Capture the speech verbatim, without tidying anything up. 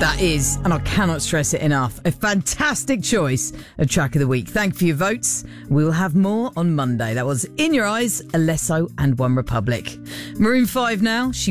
That is, and I cannot stress it enough, a fantastic choice of track of the week. Thank you for your votes. We'll have more on Monday. That was In Your Eyes, Alesso and One Republic. Maroon five now. She